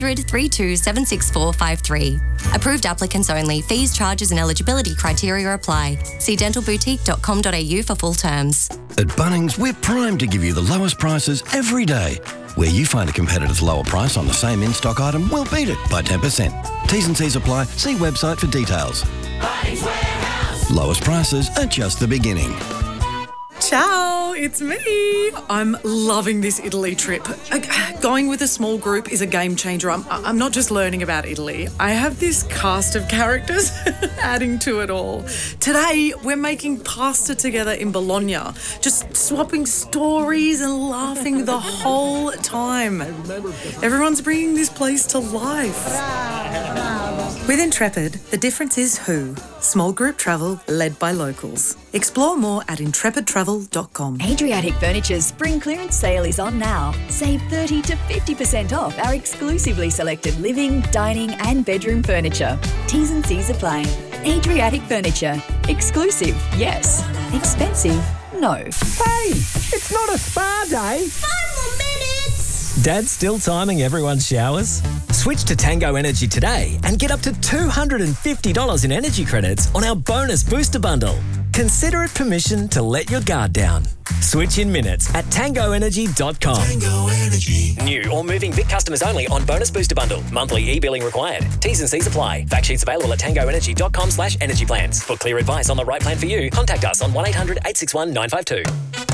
32 76453. Approved applicants only. Fees, charges and eligibility criteria apply. See dentalboutique.com.au for full terms. At Bunnings, we're primed to give you the lowest prices every day. Where you find a competitor's lower price on the same in-stock item, we'll beat it by 10%. T's and C's apply. See website for details. Bunnings Warehouse. Lowest prices are just the beginning. Ciao, it's me. I'm loving this Italy trip. Going with a small group is a game changer. I'm not just learning about Italy. I have this cast of characters adding to it all. Today, we're making pasta together in Bologna, just swapping stories and laughing the whole time. Everyone's bringing this place to life. With Intrepid, the difference is who. Small group travel led by locals. Explore more at intrepidtravel.com. Adriatic Furniture's spring clearance sale is on now. Save 30 to 50% off our exclusively selected living, dining and bedroom furniture. T's and C's apply. Adriatic Furniture. Exclusive, yes. Expensive, no. Hey, it's not a spa day. 5 more minutes. Dad's still timing everyone's showers? Switch to Tango Energy today and get up to $250 in energy credits on our bonus booster bundle. Consider it permission to let your guard down. Switch in minutes at tangoenergy.com. Tango Energy. New or moving Vic customers only on bonus booster bundle. Monthly e-billing required. T's and C's apply. Fact sheets available at tangoenergy.com/energy plans. For clear advice on the right plan for you, contact us on 1800 861 952.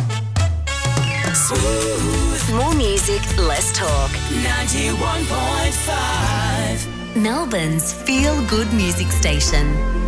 Smooth. More music, less talk. 91.5. Melbourne's feel-good music station.